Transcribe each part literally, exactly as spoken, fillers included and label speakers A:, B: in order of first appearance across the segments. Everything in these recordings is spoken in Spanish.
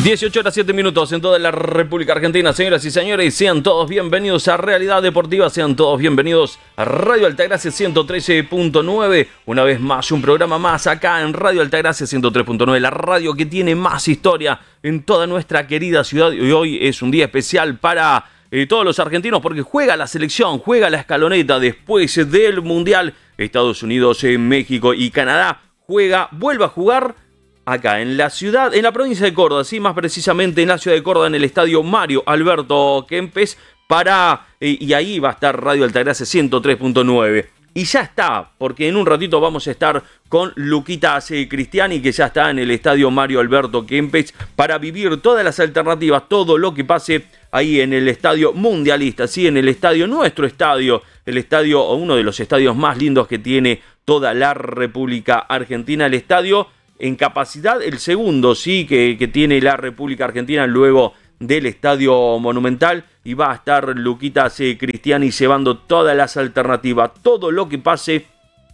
A: dieciocho horas siete minutos en toda la República Argentina. Señoras y señores, sean todos bienvenidos a Realidad Deportiva, sean todos bienvenidos a Radio Altagracia ciento trece punto nueve. Una vez más, un programa más acá en Radio Altagracia ciento tres punto nueve, la radio que tiene más historia en toda nuestra querida ciudad. Y hoy es un día especial para eh, todos los argentinos porque juega la selección, juega la escaloneta después del Mundial. Estados Unidos, eh, México y Canadá juega, vuelve a jugar acá en la ciudad, en la provincia de Córdoba, sí, más precisamente en la ciudad de Córdoba, en el estadio Mario Alberto Kempes, para, eh, y ahí va a estar Radio Altagracia ciento tres punto nueve. Y ya está, porque en un ratito vamos a estar con Luquita Cristiani, que ya está en el estadio Mario Alberto Kempes, para vivir todas las alternativas, todo lo que pase ahí en el estadio mundialista, sí, en el estadio, nuestro estadio, el estadio, o uno de los estadios más lindos que tiene toda la República Argentina, el estadio en capacidad, el segundo, sí, que, que tiene la República Argentina luego del Estadio Monumental, y va a estar Luquita Cristiani llevando todas las alternativas, todo lo que pase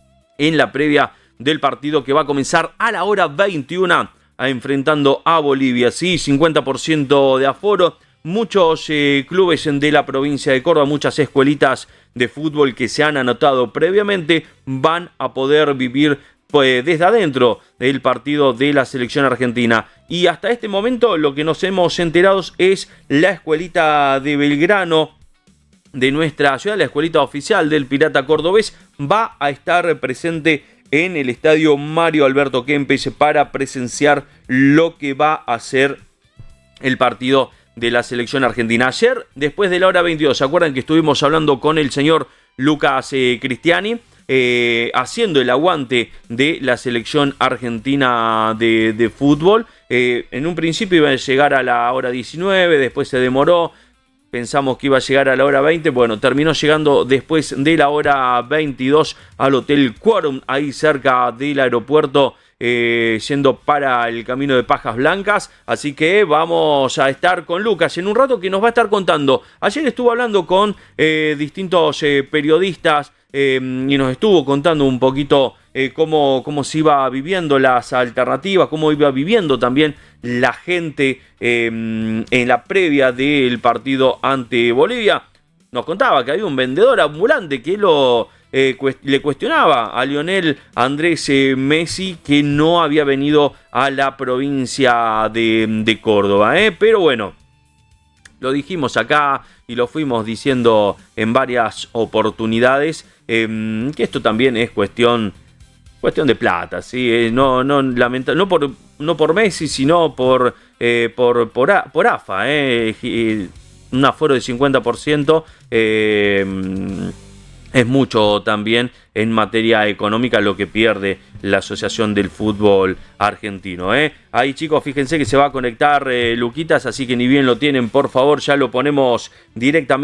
A: en la previa del partido que va a comenzar a la hora veintiuna, a enfrentando a Bolivia, sí, cincuenta por ciento de aforo, muchos eh, clubes de la provincia de Córdoba, muchas escuelitas de fútbol que se han anotado previamente, van a poder vivir pues desde adentro del partido de la selección argentina. Y hasta este momento lo que nos hemos enterado es la escuelita de Belgrano de nuestra ciudad, la escuelita oficial del Pirata Cordobés, va a estar presente en el estadio Mario Alberto Kempes para presenciar lo que va a ser el partido de la selección argentina. Ayer, después de la hora veintidós, ¿se acuerdan que estuvimos hablando con el señor Lucas eh, Cristiani? Eh, haciendo el aguante de la selección argentina de, de fútbol. Eh, en un principio iba a llegar a la hora diecinueve, después se demoró, pensamos que iba a llegar a la hora veinte, bueno, terminó llegando después de la hora veintidós al Hotel Quorum, ahí cerca del aeropuerto, eh, yendo para el camino de Pajas Blancas, así que vamos a estar con Lucas en un rato, que nos va a estar contando. Ayer estuvo hablando con eh, distintos eh, periodistas, Eh, y nos estuvo contando un poquito eh, cómo, cómo se iba viviendo las alternativas, cómo iba viviendo también la gente eh, en la previa del partido ante Bolivia. Nos contaba que había un vendedor ambulante que lo, eh, cuest- le cuestionaba a Lionel Andrés eh, Messi que no había venido a la provincia de, de Córdoba, ¿eh? Pero bueno, lo dijimos acá y lo fuimos diciendo en varias oportunidades, eh, que esto también es cuestión, cuestión de plata, ¿sí? Eh, no, no, lamenta, no, por, no por Messi, sino por, eh, por, por, A, por A F A. Eh, un aforo de cincuenta por ciento eh, es mucho también en materia económica lo que pierde la Asociación del Fútbol Argentino, ¿eh? Ahí, chicos, fíjense que se va a conectar eh, Luquitas, así que ni bien lo tienen, por favor, ya lo ponemos directamente